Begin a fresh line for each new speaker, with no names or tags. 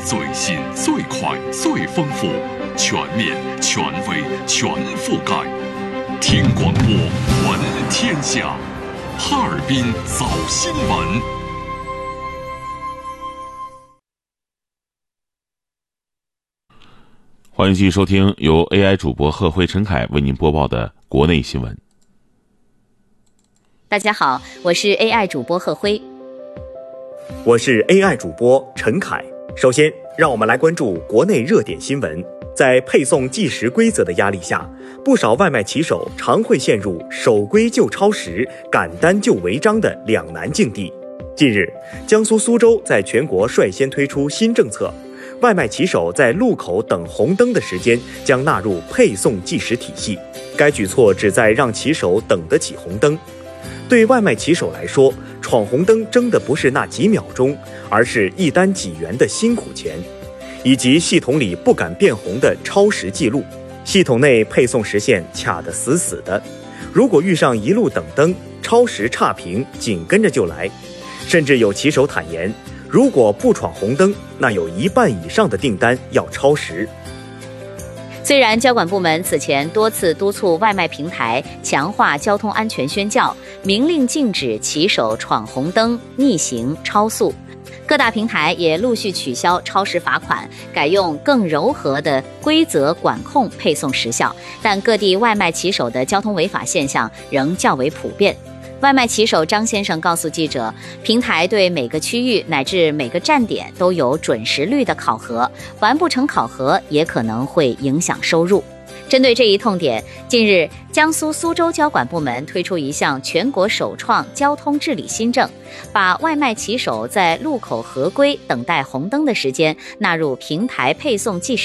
最新、最快、最丰富，全面、权威、全覆盖。听广播，闻天下。哈尔滨早新闻。
欢迎继续收听由 AI 主播贺辉、陈凯为您播报的国内新闻。
大家好，我是 AI 主播贺辉。
我是 AI 主播陈凯。首先，让我们来关注国内热点新闻。在配送计时规则的压力下，不少外卖骑手常会陷入守规就超时、赶单就违章的两难境地。近日，江苏苏州在全国率先推出新政策，外卖骑手在路口等红灯的时间将纳入配送计时体系。该举措旨在让骑手等得起红灯。对外卖骑手来说，闯红灯争的不是那几秒钟，而是一单几元的辛苦钱，以及系统里不敢变红的超时记录。系统内配送时限卡得死死的，如果遇上一路等灯，超时差评紧跟着就来。甚至有骑手坦言，如果不闯红灯，那有一半以上的订单要超时。
虽然交管部门此前多次督促外卖平台强化交通安全宣教，明令禁止骑手闯红灯、逆行、超速，各大平台也陆续取消超时罚款，改用更柔和的规则管控配送时效，但各地外卖骑手的交通违法现象仍较为普遍。外卖骑手张先生告诉记者，平台对每个区域乃至每个站点都有准时率的考核，完不成考核也可能会影响收入。针对这一痛点，近日江苏苏州交管部门推出一项全国首创交通治理新政，把外卖骑手在路口合规等待红灯的时间纳入平台配送计时